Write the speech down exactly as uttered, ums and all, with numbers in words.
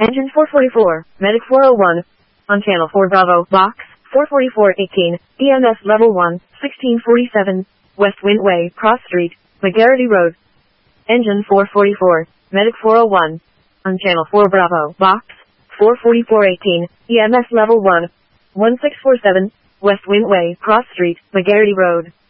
Engine four forty-four, Medic four oh one. On Channel four Bravo, Box, four forty-four eighteen, E M S Level one, sixteen forty-seven, West Windway, Cross Street, McGarity Road. Engine four forty-four, Medic four oh one. On Channel four Bravo, Box, four forty-four eighteen, E M S Level one, one six four seven, West Windway, Cross Street, McGarity Road.